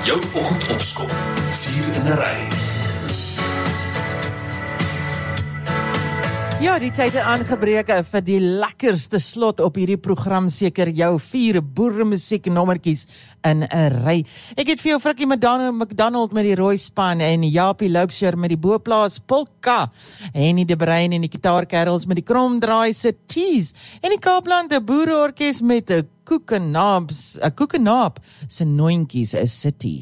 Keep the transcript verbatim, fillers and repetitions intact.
Jou oggend opskop, vier in 'n ry. Ja, die tyd het aangebreek vir die lekkerste slot op hierdie program, seker jou vier boeremusiek nommertjies in 'n ry. Ek het vir jou Frikkie McDonald met die rooi span en Japie Loubser met die Boplaas polka en die De Bruin en die gitaarkerels met die kromdraai se tees en die Kaapland die boereorkes met 'n koekenaap, 'n koekenaap se noontjies is se tees.